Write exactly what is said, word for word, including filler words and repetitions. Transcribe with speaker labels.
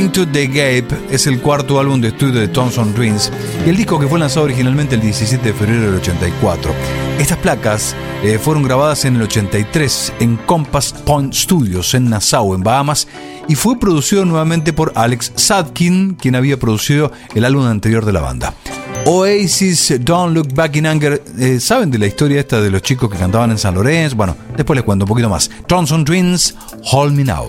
Speaker 1: Into the Gape es el cuarto álbum de estudio de Thompson Twins y el disco que fue lanzado originalmente el diecisiete de febrero del ochenta y cuatro. Estas placas eh, fueron grabadas en el ochenta y tres en Compass Point Studios en Nassau, en Bahamas, y fue producido nuevamente por Alex Sadkin, quien había producido el álbum anterior de la banda. Oasis, Don't Look Back in Anger. Eh, ¿Saben de la historia esta de los chicos que cantaban en San Lorenzo? Bueno, después les cuento un poquito más. Thompson Twins, Hold Me Now.